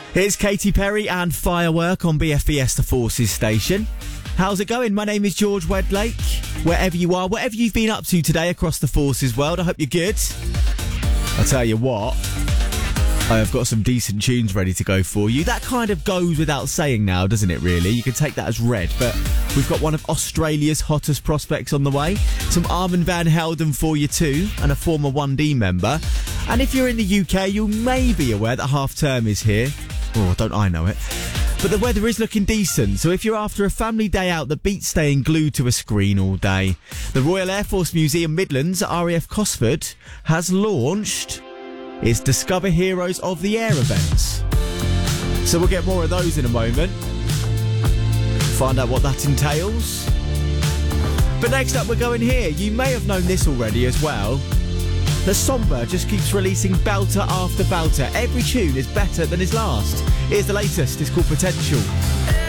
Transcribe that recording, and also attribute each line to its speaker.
Speaker 1: Here's Katy Perry and Firework on BFBS The Forces station. How's it going? My name is George Wedlake. Wherever you are, whatever you've been up to today across the Forces world, I hope you're good. I'll tell you what, I have got some decent tunes ready to go for you. That kind of goes without saying now, doesn't it, really? You can take that as read, but we've got one of Australia's hottest prospects on the way. Some Armand van Helden for you too, and a former 1D member. And if you're in the UK, you may be aware that half term is here. Oh, don't I know it. But the weather is looking decent, so if you're after a family day out that beats staying glued to a screen all day, the Royal Air Force Museum Midlands at RAF Cosford has launched its Discover Heroes of the Air events. So we'll get more of those in a moment. Find out what that entails. But next up, we're going here. You may have known this already as well. The Somber just keeps releasing belter after belter. Every tune is better than his last. Here's the latest. It's called Potential.